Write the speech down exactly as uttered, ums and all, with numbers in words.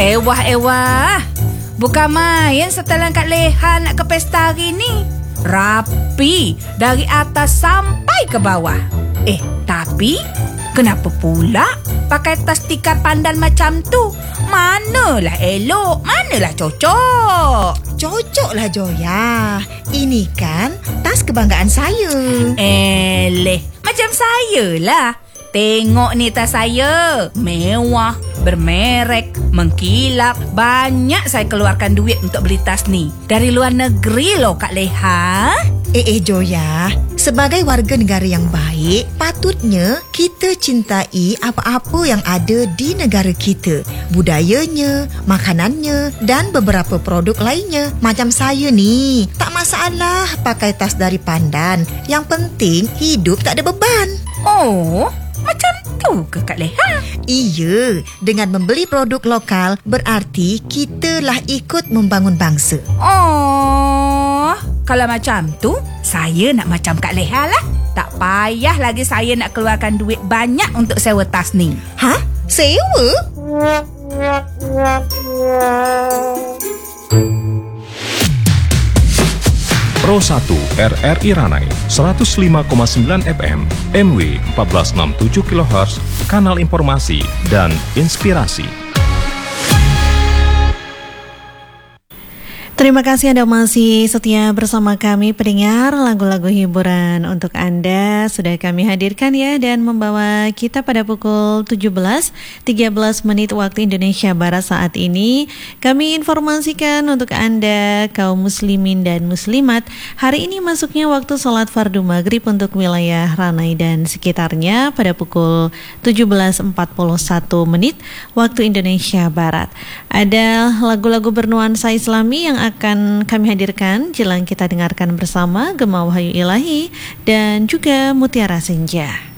Ewah-ewah, bukan main setelan Kak Leha nak ke pesta hari ni. Rapi dari atas sampai ke bawah. Eh, tapi kenapa pula pakai tas tikar pandan macam tu? Manalah elok, manalah cocok. Cocoklah Joya. Ini kan tas kebanggaan saya. Eleh, macam saya lah. Tengok ni tas saya. Mewah, bermerek, mengkilap. Banyak saya keluarkan duit untuk beli tas ni. Dari luar negeri loh Kak Leha. Eh, eh Joya, sebagai warga negara yang baik, patutnya kita cintai apa-apa yang ada di negara kita. Budayanya, makanannya dan beberapa produk lainnya. Macam saya ni, tak masalah pakai tas dari pandan. Yang penting hidup tak ada beban. Oh, macam tu ke Kak Leha? Iya, dengan membeli produk lokal berarti kita lah ikut membangun bangsa. Oh, kalau macam tu, saya nak macam Kak Leha lah. Tak payah lagi saya nak keluarkan duit banyak untuk sewa tas ni. Hah? Sewa? Pro satu R R I Ranai seratus lima koma sembilan F M, M W empat belas enam puluh tujuh kilohertz, kanal informasi dan inspirasi. Terima kasih Anda masih setia bersama kami pendengar. Lagu-lagu hiburan untuk Anda sudah kami hadirkan ya, dan membawa kita pada pukul tujuh belas tiga belas menit waktu Indonesia Barat saat ini. Kami informasikan untuk Anda kaum muslimin dan muslimat, hari ini masuknya waktu sholat fardu maghrib untuk wilayah Ranai dan sekitarnya pada pukul tujuh belas empat puluh satu menit waktu Indonesia Barat. Ada lagu-lagu bernuansa Islami yang akan kami hadirkan jelang kita dengarkan bersama Gema Wahyu Ilahi dan juga Mutiara Senja.